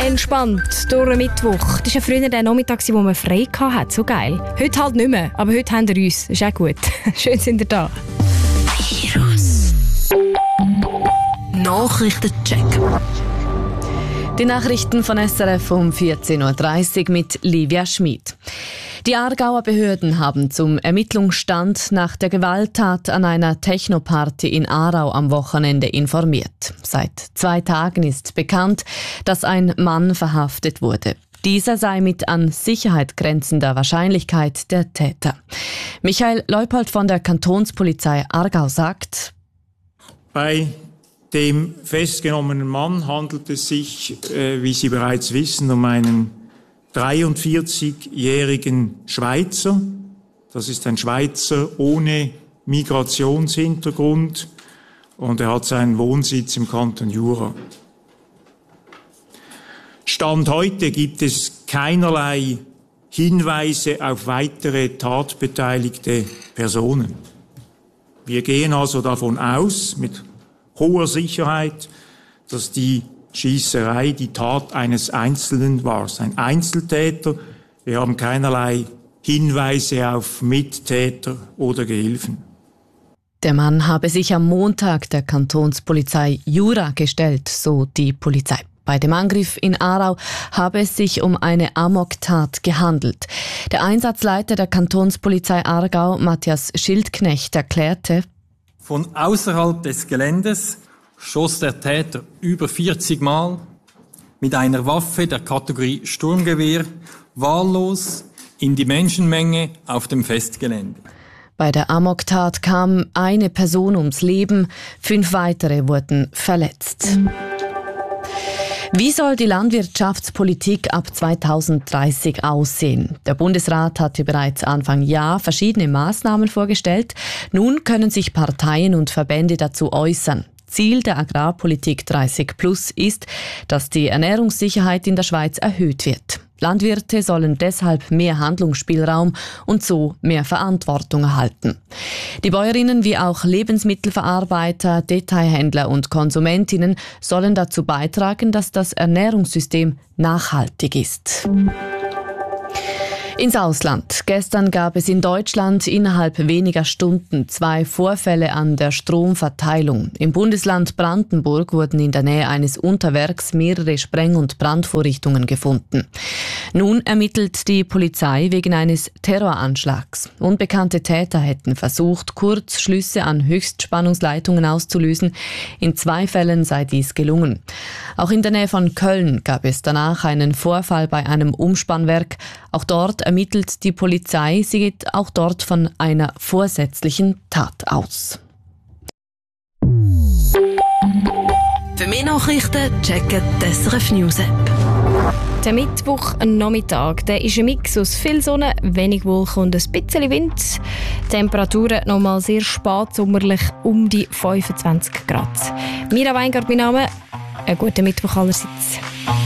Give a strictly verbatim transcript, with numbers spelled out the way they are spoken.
Entspannt durch den Mittwoch. Das war ja früher der Nachmittag, wo man frei hatte. So geil. Heute halt nicht mehr, aber heute haben wir uns. Das ist auch gut. Schön sind ihr da. Virus. Nachrichtencheck. Die Nachrichten von S R F um vierzehn Uhr dreißig mit Livia Schmid. Die Aargauer Behörden haben zum Ermittlungsstand nach der Gewalttat an einer Technoparty in Aarau am Wochenende informiert. Seit zwei Tagen ist bekannt, dass ein Mann verhaftet wurde. Dieser sei mit an Sicherheit grenzender Wahrscheinlichkeit der Täter. Michael Leupold von der Kantonspolizei Aargau sagt: Bei dem festgenommenen Mann handelt es sich, äh, wie Sie bereits wissen, um einen dreiundvierzigjährigen Schweizer. Das ist ein Schweizer ohne Migrationshintergrund und er hat seinen Wohnsitz im Kanton Jura. Stand heute gibt es keinerlei Hinweise auf weitere tatbeteiligte Personen. Wir gehen also davon aus, mit hoher Sicherheit, dass die Schiesserei die Tat eines Einzelnen war. Es ist ein Einzeltäter. Wir haben keinerlei Hinweise auf Mittäter oder Gehilfen. Der Mann habe sich am Montag der Kantonspolizei Jura gestellt, so die Polizei. Bei dem Angriff in Aarau habe es sich um eine Amoktat gehandelt. Der Einsatzleiter der Kantonspolizei Aargau, Matthias Schildknecht, erklärte: Von außerhalb des Geländes schoss der Täter über vierzig Mal mit einer Waffe der Kategorie Sturmgewehr wahllos in die Menschenmenge auf dem Festgelände. Bei der Amoktat kam eine Person ums Leben, fünf weitere wurden verletzt. Wie soll die Landwirtschaftspolitik ab zweitausenddreißig aussehen? Der Bundesrat hatte bereits Anfang Jahr verschiedene Maßnahmen vorgestellt. Nun können sich Parteien und Verbände dazu äußern. Ziel der Agrarpolitik dreißig plus ist, dass die Ernährungssicherheit in der Schweiz erhöht wird. Landwirte sollen deshalb mehr Handlungsspielraum und so mehr Verantwortung erhalten. Die Bäuerinnen wie auch Lebensmittelverarbeiter, Detailhändler und Konsumentinnen sollen dazu beitragen, dass das Ernährungssystem nachhaltig ist. Ins Ausland. Gestern gab es in Deutschland innerhalb weniger Stunden zwei Vorfälle an der Stromverteilung. Im Bundesland Brandenburg wurden in der Nähe eines Unterwerks mehrere Spreng- und Brandvorrichtungen gefunden. Nun ermittelt die Polizei wegen eines Terroranschlags. Unbekannte Täter hätten versucht, Kurzschlüsse an Höchstspannungsleitungen auszulösen. In zwei Fällen sei dies gelungen. Auch in der Nähe von Köln gab es danach einen Vorfall bei einem Umspannwerk. Auch dort ermittelt die Polizei. Sie geht auch dort von einer vorsätzlichen Tat aus. Für mehr Nachrichten checken die S R F News App. Der Mittwochnachmittag, der ist ein Mix aus viel Sonne, wenig Wolken und ein bisschen Wind. Temperaturen nochmal sehr spätsommerlich um die fünfundzwanzig Grad. Mira Weingart, mein Name. Einen guten Mittwoch allerseits.